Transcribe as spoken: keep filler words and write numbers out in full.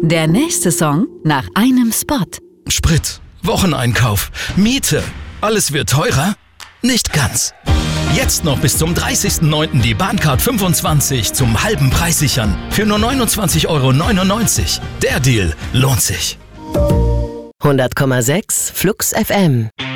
Der nächste Song nach einem Spot. Sprit, Wocheneinkauf, Miete. Alles wird teurer? Nicht ganz. Jetzt noch bis zum dreißigsten neunten die Bahncard fünfundzwanzig zum halben Preis sichern. Für nur neunundzwanzig Euro neunundneunzig. Der Deal lohnt sich. hundert Komma sechs Flux F M